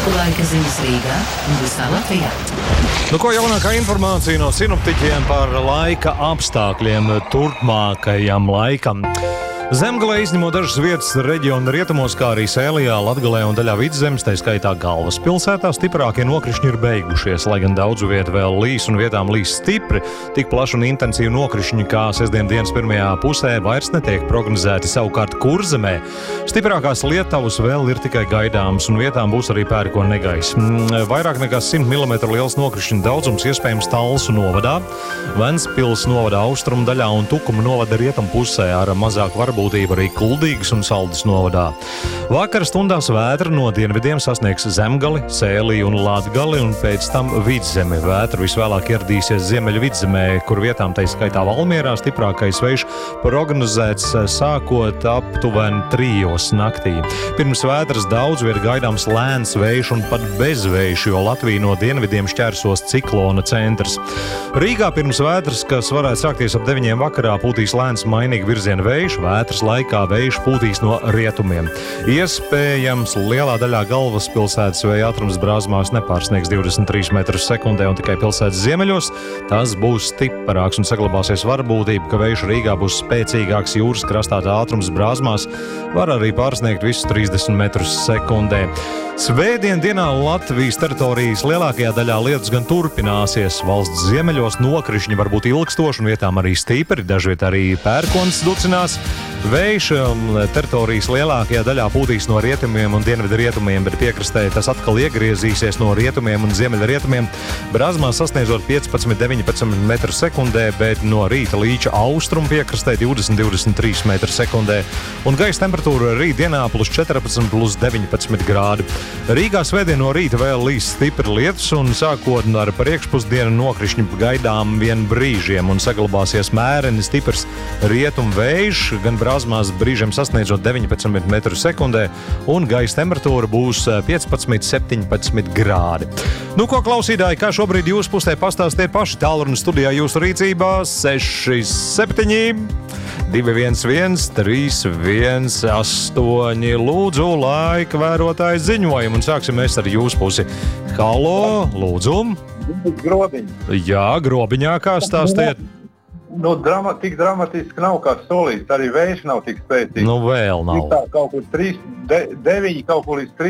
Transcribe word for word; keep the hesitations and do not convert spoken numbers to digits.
Laika ziņas Rīgā un visā Latvijā. Nu, ko jaunākā informācija no sinoptiķiem par laika apstākļiem turpmākajam laikam? Zemgalē izņemot dažas vietas reģiona rietumos, kā arī Sēlijā, Latgalē un daļā Vidzemes, tā skaitā Galvaspilsētā, stiprākie nokrišņi ir beigušies, lai gan daudzu vietu vēl līs un vietām līs stipri. Tik plaši un intensīvi nokrišņi kā sestdien dienas pirmajā pusē vairs netiek prognozēti. Savukārt Kurzemē stiprākās lietavas vēl ir tikai gaidāmas un vietām būs arī pērkona negaiss. Vairāk nekā simt milimetru liels nokrišņu daudzums iespējams Talsu novadā, Ventspils novada austrumu daļā un Tukuma novada rietumu pusē ar mazāk varbūt būtība arī Kuldīgas un Saldis novadā. Vakara stundās vētra no dienvidiem sasniegs Zemgali, Sēliju un Latgali un pēc tam Vidzemi. Vētra visvēlāk ieradīsies Ziemeļu Vidzemē, kur vietām tai skaitā Valmierā stiprākais vējš prognozēts sākot aptuveni trijos naktī. Pirms vētras daudz ir gaidāms lēns vējš un pat bezvējš, jo Latviju no dienvidiem šķērsos ciklona centrs. Rīgā pirms vētras, kas varētu sākties ap deviņiem vakarā, pūtīs lēns mainīgi virziena vējš, vētras laikā vējš pūtīs no rietumiem. Iespējams, lielā daļā Galvaspilsētas vēja ātrums Brāzmās nepārsniegs divdesmit trīs metrus sekundē un tikai pilsētas ziemeļos tas būs stiprāks un saglabāsies varbūtība, ka vējš Rīgā būs spēcīgāks. Jūras krastā tā ātrums Brāzmās var arī pārsniegt visus trīsdesmit metrus sekundē. Svētdien dienā Latvijas teritorijas lielākajā daļā lietus gan turpināsies. Valsts ziemeļos nokrišņi var būt ilgstoši un vietām arī stipri, dažviet arī pērkons ducinās. Vējš teritorijas lielākajā daļā pūtīs no rietumiem un dienvidu rietumiem, bet piekrastē tas atkal iegriezīsies no rietumiem un ziemeļa rietumiem. Brāzmā sasniedzot piecpadsmit līdz deviņpadsmit metru sekundē, bet no rīta līča austrumu piekrastē divdesmit līdz divdesmit trīs metru sekundē. Un gaisa temperatūra rīt dienā plus četrpadsmit līdz deviņpadsmit grādi. Rīgā svētdien no rīta vēl līs stipri lietus un sākot ar priekšpusdienu nokrišņi gaidām vien brīžiem un saglabāsies mēreni stiprs rietumu vējš, gan Brāzmās brīžiem sasniedzot deviņpadsmit metru sekundē un gaisa temperatūra būs piecpadsmit līdz septiņpadsmit grādi. Nu, ko klausītāji, kā šobrīd jūs pusē pastāstiet paši, tālruņa studijā jūsu rīcībā seši septiņi divi viens viens trīs viens astoņi. Lūdzu, laika vērotājs ziņojumu un sāksim mēs ar jūsu pusi. Halo, lūdzu. Grobiņa. Jā, Grobiņā, kā stāstiet? Nu, drama, tik dramatiski nav kā solīts, arī vējš nav tik spēcīgs. Nu, vēl nav. Tā, kaut kur trīs, de, deviņi, kaut kur līdz trīs.